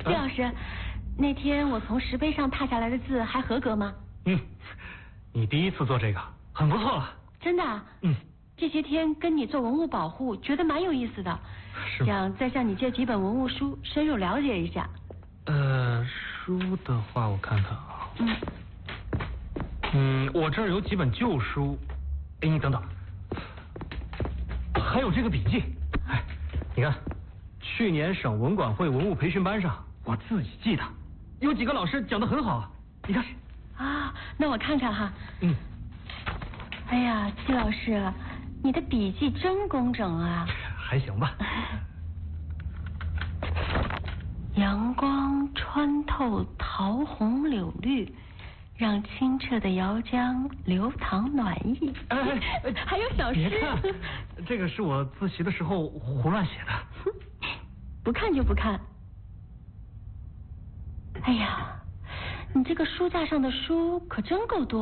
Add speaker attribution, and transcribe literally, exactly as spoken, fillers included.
Speaker 1: 季老师，那天我从石碑上拓下来的字还合格吗？
Speaker 2: 嗯，你第一次做这个，很不错了。
Speaker 1: 真的啊？
Speaker 2: 嗯。
Speaker 1: 这些天跟你做文物保护，觉得蛮有意思的。
Speaker 2: 是吗？
Speaker 1: 想再向你借几本文物书，深入了解一下。
Speaker 2: 呃，书的话，我看看啊。
Speaker 1: 嗯。
Speaker 2: 嗯，我这儿有几本旧书。哎，你等等，还有这个笔记。哎，你看，去年省文管会文物培训班上，我自己记的，有几个老师讲得很好啊。你看。
Speaker 1: 啊，那我看看哈。
Speaker 2: 嗯。
Speaker 1: 哎呀，季老师，你的笔记真工整啊。
Speaker 2: 还行吧。
Speaker 1: 阳光穿透桃红柳绿，让清澈的瑶江流淌暖意。
Speaker 2: 哎哎，
Speaker 1: 还有小诗。
Speaker 2: 别看，这个是我自习的时候胡乱写的。
Speaker 1: 不看就不看。哎呀，你这个书架上的书可真够多。